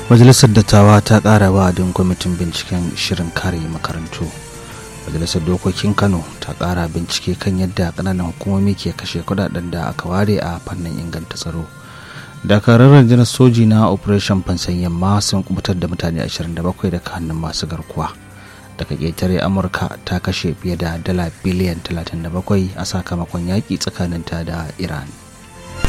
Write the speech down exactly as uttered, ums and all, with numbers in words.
Majalisar Dattawa ta ƙara wa'adin kwamitin binciken shirin kare makarantu. Majalisar Dokokin Kano ta ƙara bincike kan yadda ƙananan hukumomi ke kashe kudaden da aka ware a fannin inganta tsaro. Dakarun rundunar soji na Operation Fansan Yamma sun kubutar da mutane ashirin da bakwai daga hannun masu garkuwa. Daga ƙetare, Amurka ta kashe fiye da dala biliyan talatin da bakwai a sakamakon yaƙi tsakaninta da Iran.